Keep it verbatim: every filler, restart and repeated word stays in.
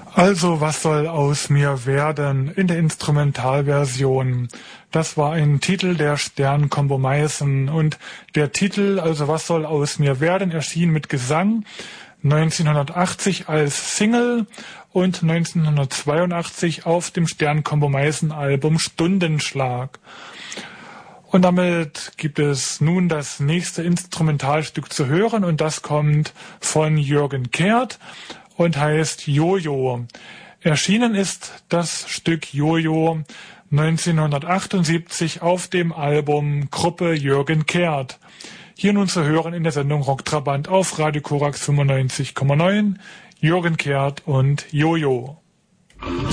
Also, was soll aus mir werden in der Instrumentalversion? Das war ein Titel der Stern-Combo Meißen und der Titel, also was soll aus mir werden, erschien mit Gesang neunzehnhundertachtzig als Single und neunzehnhundertzweiundachtzig auf dem Stern-Combo Meißen Album Stundenschlag. Und damit gibt es nun das nächste Instrumentalstück zu hören und das kommt von Jürgen Kehrt und heißt Jojo. Erschienen ist das Stück Jojo neunzehnhundertachtundsiebzig auf dem Album Gruppe Jürgen Kehrt. Hier nun zu hören in der Sendung Rocktrabant auf Radio Korax fünfundneunzig Komma neun, Jürgen Kehrt und Jojo.